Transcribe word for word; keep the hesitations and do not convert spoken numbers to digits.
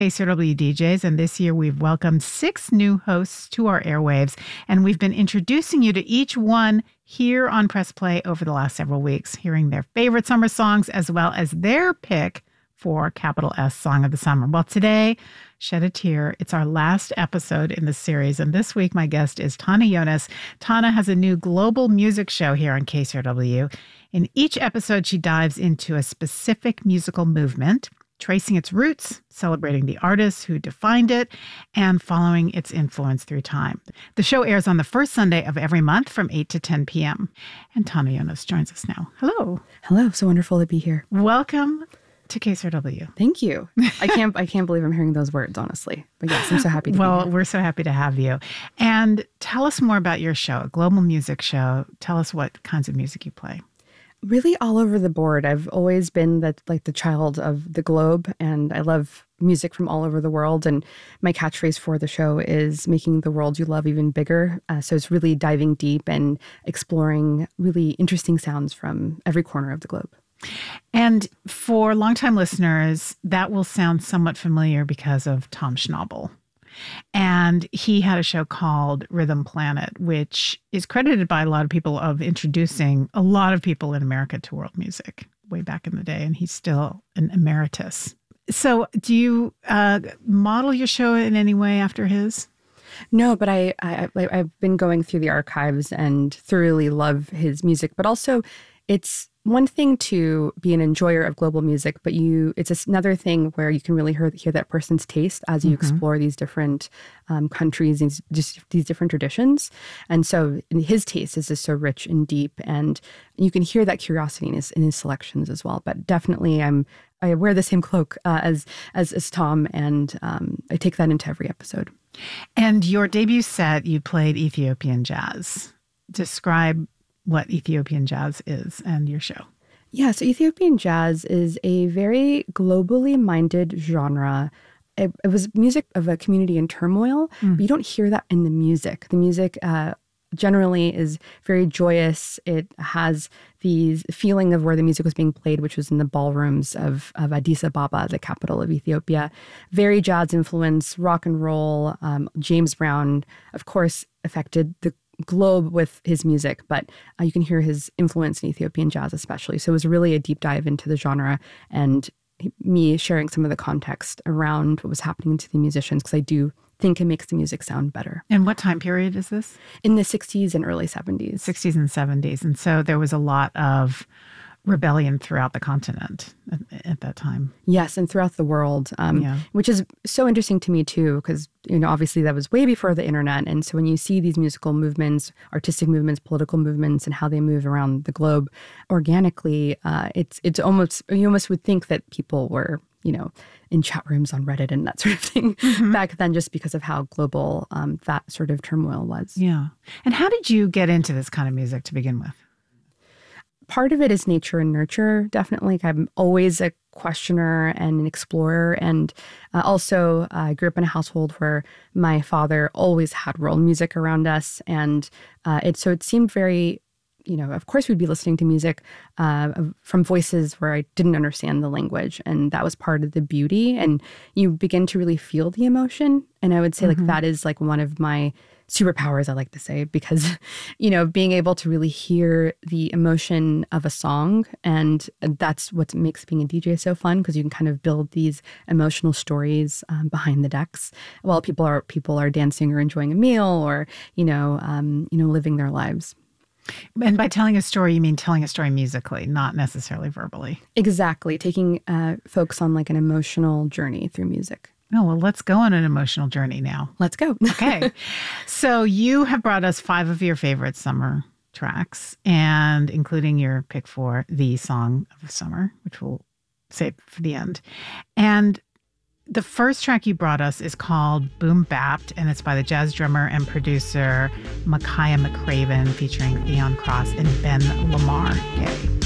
K C R W D Js, and this year we've welcomed six new hosts to our airwaves, and we've been introducing you to each one here on Press Play over the last several weeks, hearing their favorite summer songs as well as their pick for capital S Song of the Summer. Well, today, shed a tear. It's our last episode in the series, and this week my guest is Tana Yonas. Tana has a new global music show here on K C R W. In each episode, she dives into a specific musical movement, tracing its roots, celebrating the artists who defined it, and following its influence through time. The show airs on the first Sunday of every month from eight to ten p.m. And Tana Yonas joins us now. Hello. Hello. So wonderful to be here. Welcome to K C R W. Thank you. I can't I can't believe I'm hearing those words, honestly. But yes, I'm so happy to well, be here. We're so happy to have you. And tell us more about your show, a global music show. Tell us what kinds of music you play. Really all over the board. I've always been that like the child of the globe, and I love music from all over the world. And my catchphrase for the show is making the world you love even bigger. Uh, so it's really diving deep and exploring really interesting sounds from every corner of the globe. And for longtime listeners, that will sound somewhat familiar because of Tom Schnabel. And he had a show called Rhythm Planet, which is credited by a lot of people of introducing a lot of people in America to world music way back in the day. And he's still an emeritus. So do you uh, model your show in any way after his? No, but I, I, I've been going through the archives and thoroughly love his music. But also, it's one thing to be an enjoyer of global music, but you it's another thing where you can really hear, hear that person's taste as you mm-hmm. explore these different um, countries and just these different traditions. And so his taste is just so rich and deep, and you can hear that curiosity in his, in his selections as well. But definitely I'm I wear the same cloak uh, as, as as Tom, and um, I take that into every episode. And your debut set, you played Ethiopian jazz. Describe what Ethiopian jazz is and your show. Yeah, so Ethiopian jazz is a very globally minded genre. It, it was music of a community in turmoil, mm. but you don't hear that in the music. The music uh, generally is very joyous. It has the feeling of where the music was being played, which was in the ballrooms of, of Addis Ababa, the capital of Ethiopia. Very jazz influence, rock and roll. Um, James Brown, of course, affected the globe with his music, but uh, you can hear his influence in Ethiopian jazz especially. So it was really a deep dive into the genre and me sharing some of the context around what was happening to the musicians, because I do think it makes the music sound better. And what time period is this? In the sixties and early seventies. sixties and seventies. And so there was a lot of rebellion throughout the continent at, at that time. Yes, and throughout the world, um, yeah. which is so interesting to me too, because, you know, obviously that was way before the internet. And so when you see these musical movements, artistic movements, political movements, and how they move around the globe organically, uh, it's it's almost, you almost would think that people were, you know, in chat rooms on Reddit and that sort of thing mm-hmm. back then, just because of how global um, that sort of turmoil was. Yeah. And how did you get into this kind of music to begin with? Part of it is nature and nurture, definitely. I'm always a questioner and an explorer. And uh, also, uh, I grew up in a household where my father always had world music around us. And uh, it so it seemed very, you know, of course we'd be listening to music uh, from voices where I didn't understand the language. And that was part of the beauty. And you begin to really feel the emotion. And I would say mm-hmm. like that is like one of my superpowers, I like to say, because, you know, being able to really hear the emotion of a song, and that's what makes being a D J so fun, because you can kind of build these emotional stories um, behind the decks while people are people are dancing or enjoying a meal or, you know, um, you know, living their lives. And by telling a story, you mean telling a story musically, not necessarily verbally. Exactly. Taking uh, folks on like an emotional journey through music. Oh, well, let's go on an emotional journey now. Let's go. Okay. So you have brought us five of your favorite summer tracks, and including your pick for the song of the summer, which we'll save for the end. And the first track you brought us is called Boom Bapt, and it's by the jazz drummer and producer Makaya McCraven, featuring Theon Cross and Ben Lamar Gay.